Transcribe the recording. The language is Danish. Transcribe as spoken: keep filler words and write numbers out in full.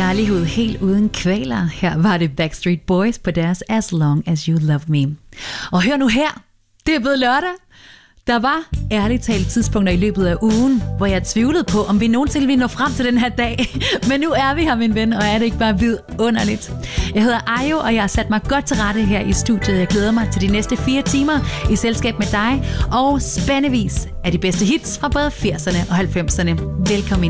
Kærlighed helt uden kvaler. Her var det Backstreet Boys på deres As Long As You Love Me. Og hør nu her, det er blevet lørdag. Der var ærligt talt tidspunkter i løbet af ugen, hvor jeg tvivlede på, om vi nogensinde ville nå frem til den her dag. Men nu er vi her, min ven, og er det ikke bare vidunderligt. Jeg hedder Ayo, og jeg har sat mig godt til rette her i studiet. Jeg glæder mig til de næste fire timer i selskab med dig, og spændevis af de bedste hits fra både firserne og halvfemserne. Velkommen